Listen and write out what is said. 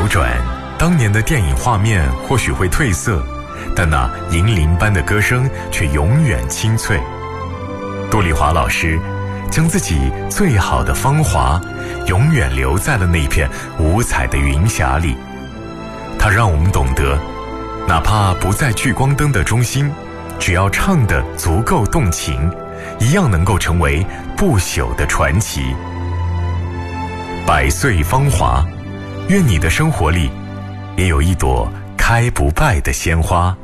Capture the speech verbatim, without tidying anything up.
流转，当年的电影画面或许会褪色，但那银铃般的歌声却永远清脆。杜丽华老师将自己最好的芳华永远留在了那片五彩的云霞里。他让我们懂得，哪怕不在聚光灯的中心，只要唱得足够动情，一样能够成为不朽的传奇。百岁芳华，愿你的生活里也有一朵开不败的鲜花。